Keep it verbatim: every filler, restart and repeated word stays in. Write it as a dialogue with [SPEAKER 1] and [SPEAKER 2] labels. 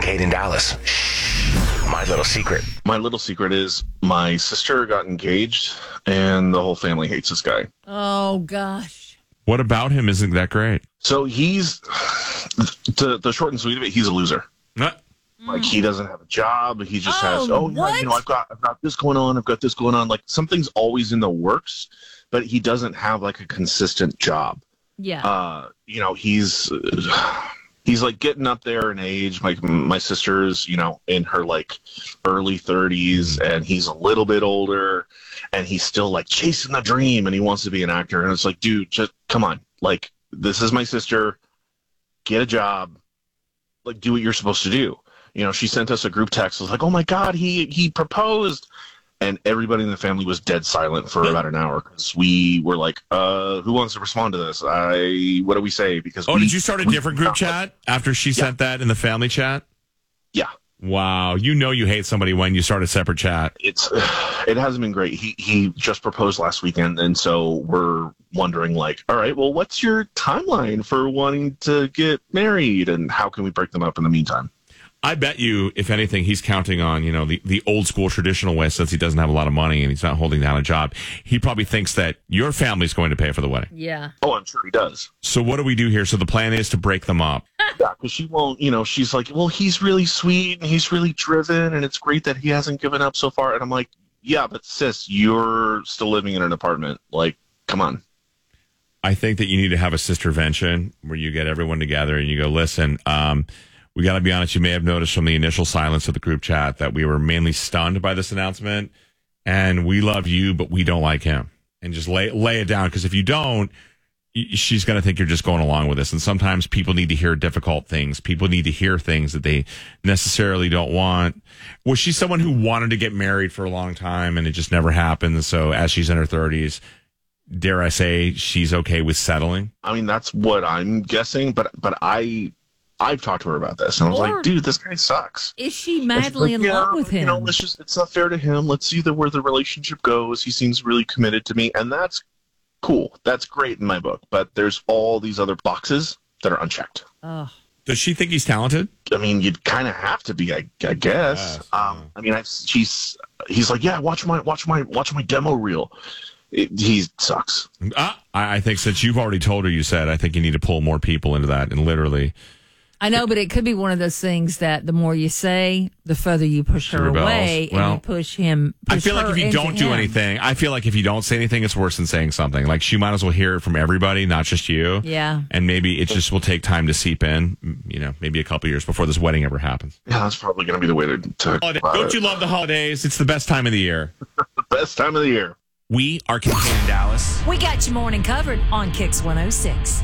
[SPEAKER 1] Kincaid in Dallas. My little secret.
[SPEAKER 2] My little secret is my sister got engaged, and the whole family hates this guy.
[SPEAKER 3] Oh, gosh.
[SPEAKER 4] What about him isn't that great?
[SPEAKER 2] So he's, the, the short and sweet of it, he's a loser.
[SPEAKER 4] Uh,
[SPEAKER 2] Like, he doesn't have a job. He just
[SPEAKER 3] Oh,
[SPEAKER 2] has, oh, yeah,
[SPEAKER 3] what?
[SPEAKER 2] you know, I've got, I've got this going on. I've got this going on. Like, something's always in the works, but he doesn't have, like, a consistent job.
[SPEAKER 3] Yeah.
[SPEAKER 2] Uh, you know, he's, uh, he's, like, getting up there in age. My, my sister's, you know, in her, like, early thirties, and he's a little bit older, and he's still, like, chasing the dream, and he wants to be an actor. And it's like, dude, just come on. Like, this is my sister. Get a job. Like, do what you're supposed to do. You know, she sent us a group text. It was like, oh, my God, he he proposed. And everybody in the family was dead silent for about an hour because we were like, uh, who wants to respond to this? I What do we say? Because
[SPEAKER 4] oh,
[SPEAKER 2] we,
[SPEAKER 4] did you start a different group chat after she
[SPEAKER 2] Yeah.
[SPEAKER 4] sent that in the family chat?
[SPEAKER 2] Yeah.
[SPEAKER 4] Wow. You know you hate somebody when you start a separate chat.
[SPEAKER 2] It's It hasn't been great. He, he just proposed last weekend, and so we're wondering, like, all right, well, what's your timeline for wanting to get married, and how can we break them up in the meantime?
[SPEAKER 4] I bet you, if anything, he's counting on, you know, the, the old school traditional way since he doesn't have a lot of money and he's not holding down a job. He probably thinks that your family's going to pay for the wedding.
[SPEAKER 3] Yeah.
[SPEAKER 2] Oh, I'm sure he does.
[SPEAKER 4] So what do we do here? So the plan is to break them up.
[SPEAKER 2] Yeah, because she won't, you know, she's like, well, he's really sweet and he's really driven and it's great that he hasn't given up so far. And I'm like, yeah, but sis, you're still living in an apartment. Like, come on.
[SPEAKER 4] I think that you need to have a sistervention where you get everyone together and you go, listen, um, we got to be honest. You may have noticed from the initial silence of the group chat that we were mainly stunned by this announcement, and we love you, but we don't like him. And just lay lay it down, because if you don't, y- she's going to think you're just going along with this. And sometimes people need to hear difficult things. People need to hear things that they necessarily don't want. Was she someone who wanted to get married for a long time, and it just never happened? So as she's in her thirties, dare I say, she's okay with settling?
[SPEAKER 2] I mean, that's what I'm guessing, but but I I've talked to her about this, and I was
[SPEAKER 3] Or-
[SPEAKER 2] like, dude, this guy sucks.
[SPEAKER 3] Is she
[SPEAKER 2] And she's
[SPEAKER 3] madly
[SPEAKER 2] like,
[SPEAKER 3] in
[SPEAKER 2] yeah,
[SPEAKER 3] love with him?
[SPEAKER 2] You know, let's just, it's not fair to him. Let's see the, where the relationship goes. He seems really committed to me, and that's cool. That's great in my book, but there's all these other boxes that are unchecked.
[SPEAKER 3] Ugh.
[SPEAKER 4] Does she think he's talented?
[SPEAKER 2] I mean, you'd kind of have to be, I, I guess.
[SPEAKER 4] Yes,
[SPEAKER 2] um, I mean, I, she's, he's like, yeah, watch my, watch my, watch my demo reel. It, he sucks.
[SPEAKER 4] Ah, I, I think since you've already told her, you said, I think you need to pull more people into that, and literally.
[SPEAKER 3] I know, but it could be one of those things that the more you say, the further you push her
[SPEAKER 4] rebels.
[SPEAKER 3] away,
[SPEAKER 4] Well,
[SPEAKER 3] and you push him.
[SPEAKER 4] I
[SPEAKER 3] push
[SPEAKER 4] feel like
[SPEAKER 3] her
[SPEAKER 4] if you
[SPEAKER 3] into
[SPEAKER 4] don't do
[SPEAKER 3] him.
[SPEAKER 4] anything, I feel like if you don't say anything, it's worse than saying something. Like, she might as well hear it from everybody, not just you.
[SPEAKER 3] Yeah.
[SPEAKER 4] And maybe it just will take time to seep in, you know, maybe a couple years before this wedding ever happens.
[SPEAKER 2] Yeah, that's probably going to be the way to, to
[SPEAKER 4] Holiday- Don't you love the holidays? It's the best time of the year.
[SPEAKER 2] the best time of the year.
[SPEAKER 1] We are Kincaid in Dallas.
[SPEAKER 5] We got you morning covered on Kix one oh six.